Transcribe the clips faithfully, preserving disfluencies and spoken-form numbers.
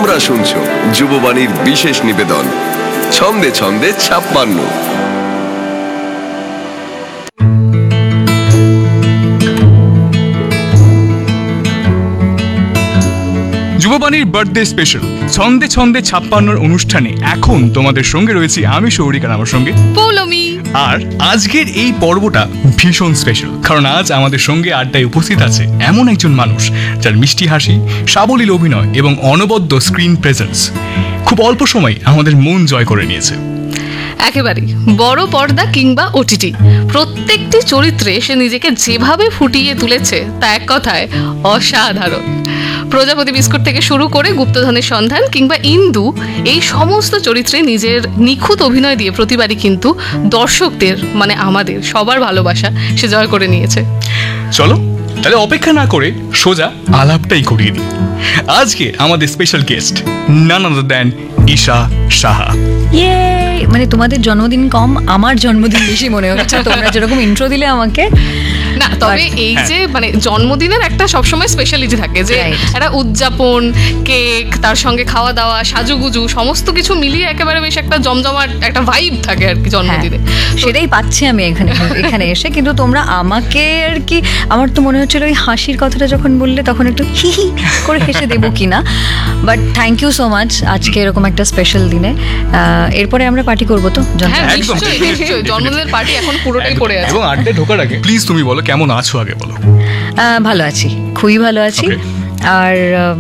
তোমরা শুনছো যুববাণীর বিশেষ নিবেদন ছন্দে ছন্দে ছাপ্পান্ন। যুববাণীর বার্থডে স্পেশাল ছন্দে ছন্দে ছাপ্পান্নর অনুষ্ঠানে এখন তোমাদের সঙ্গে রয়েছি আমি শৌরিক আর আমার সঙ্গে পৌলমী। আর আজকের এই পর্বটা ভীষণ স্পেশাল, কারণ আজ আমাদের সঙ্গে আড্ডায় উপস্থিত আছে এমন একজন মানুষ যার মিষ্টি হাসি, সাবলীল অভিনয় এবং অনবদ্য স্ক্রিন প্রেজেন্স খুব অল্প সময় আমাদের মন জয় করে নিয়েছে। একেবারে বড় পর্দা কিংবা ওটিটি প্রত্যেকটি চরিত্রে সে নিজেকে যেভাবে ফুটিয়ে তুলেছে তা এক কথায় অসাধারণ। প্রজাপতি বিস্কুট থেকে শুরু করে গুপ্তধনের সন্ধান কিংবা ইন্দু, এই সমস্ত চরিত্রে নিজের নিখুঁত অভিনয় দিয়ে প্রতিবারই কিন্তু দর্শকদের মানে আমাদের সবার ভালোবাসা সে জয় করে নিয়েছে। চলো তাহলে অপেক্ষা না করে সোজা আলাপটাই করিয়ে দিই। আজকে আমাদের স্পেশাল গেস্ট নান আদার দ্যান ঈশা সাহা। ইয়ে মানে তোমাদের জন্মদিন কম, আমার জন্মদিন বেশি মনে হচ্ছে তোমরা যেরকম ইন্ট্রো দিলে আমাকে। না তবে এই যে মানে জন্মদিনের একটা সবসময় স্পেশালিটি থাকে যে একটা উদযাপন, কেক, তার সঙ্গে খাওয়া দাওয়া, সাজুগুজু সমস্ত কিছু মিলিয়ে একেবারে বেশ একটা জমজমাট একটা ভাইব থাকে আর কি জন্মদিনে। সেটাই পাচ্ছি আমি এখানে এখানে এসে। কিন্তু তোমরা আমাকে আর কি, আমার তো মনে হচ্ছিল ওই হাসির কথাটা যখন বললে তখন একটু হি হি করে হেসে দেবো কিনা, but thank you so much আজকে এরকম একটা স্পেশাল দিনে। এরপরে আমরা পার্টি করবো তো? জন্মদিনের পার্টি এখন পুরোটাই পড়ে আছে। এবং আড্ডায় ঢোকার আগে প্লিজ তুমি বলো কেমন আছো, আগে বলো। ভালো আছি, খুবই ভালো আছি। আর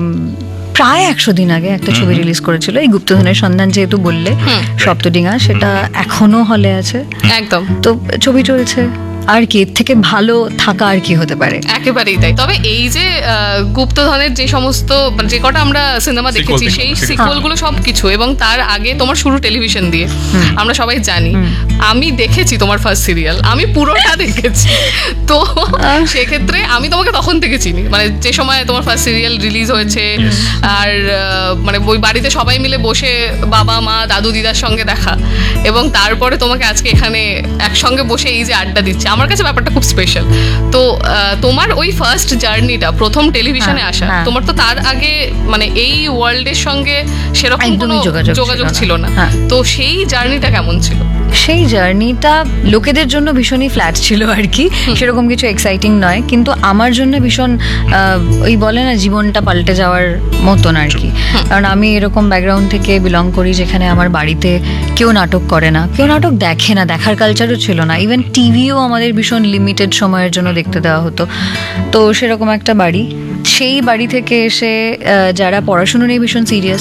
প্রায় একশো দিন আগে একটা ছবি রিলিজ করেছিল এই গুপ্তধনের সন্ধান, যেহেতু বললে সপ্তডিঙা, সেটা এখনো হলে আছে একদম। তো ছবি চলছে, আর কি এর থেকে ভালো থাকা আর কি হতে পারে। একেবারেই তাই। তবে এই যে গুপ্তধনের যে সমস্ত যে কটা আমরা সিনেমা দেখেছি সেই সিকুয়েল গুলো সবকিছু, এবং তার আগে তোমার শুরু টেলিভিশন দিয়ে, আমরা সবাই জানি। আমি দেখেছি তোমার ফার্স্ট সিরিয়াল, আমি পুরোটা দেখেছি। তো সেক্ষেত্রে আমি তোমাকে তখন থেকে চিনি, মানে যে সময় তোমার ফার্স্ট সিরিয়াল রিলিজ হয়েছে, আর মানে ওই বাড়িতে সবাই মিলে বসে বাবা মা দাদু দিদার সঙ্গে দেখা, এবং তারপরে তোমাকে আজকে এখানে একসঙ্গে বসে এই যে আড্ডা দিচ্ছে, আমার কাছে ব্যাপারটা খুব স্পেশাল। তো তোমার ওই ফার্স্ট জার্নিটা, প্রথম টেলিভিশনে আসা, তোমার তো তার আগে মানে এই ওয়ার্ল্ডের সঙ্গে সেরকম কোনো যোগাযোগ ছিল না। তো সেই জার্নিটা কেমন ছিল? সেই জার্নিটা লোকেদের জন্য ভীষণই ফ্ল্যাট ছিল আর কি, সেরকম কিছু এক্সাইটিং নয়, কিন্তু আমার জন্য ভীষণ ওই বলে না জীবনটা পাল্টে যাওয়ার মতন আর কি। কারণ আমি এরকম ব্যাকগ্রাউন্ড থেকে বিলং করি যেখানে আমার বাড়িতে কেউ নাটক করে না, কেউ নাটক দেখে না, দেখার কালচারও ছিল না। ইভেন টিভিও আমাদের ভীষণ লিমিটেড সময়ের জন্য দেখতে দেওয়া হতো। তো সেরকম একটা বাড়ি, সেই বাড়ি থেকে এসে যারা পড়াশুনো নিয়ে ভীষণ সিরিয়াস,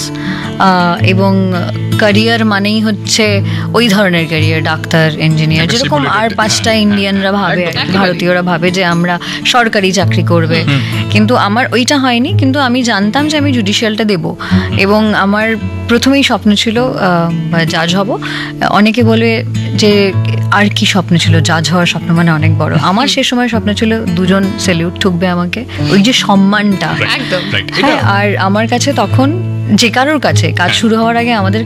এবং ক্যারিয়ার মানেই হচ্ছে ওই ধরনের ক্যারিয়ার, ডাক্তার, ইঞ্জিনিয়ার, যেরকম আর পাঁচটা ইন্ডিয়ানরা ভাবে, ভারতীয়রা ভাবে যে আমরা সরকারি চাকরি করবে, কিন্তু আমার ওইটা হয়নি। কিন্তু আমি জানতাম যে আমি জুডিশিয়ালটা দেব, এবং আমার প্রথমেই স্বপ্ন ছিল জাজ হব। অনেকে বলে যে আর কি স্বপ্ন ছিল, জাজ হওয়ার স্বপ্ন মানে অনেক বড়। আমার সে সময় স্বপ্ন ছিল দুজন স্যালিউট ঠুকবে আমাকে, ওই যে সম্মানটা। হ্যাঁ, আর আমার কাছে তখন যে কারোর কাছে কাজ শুরু হওয়ার আগে আমাদের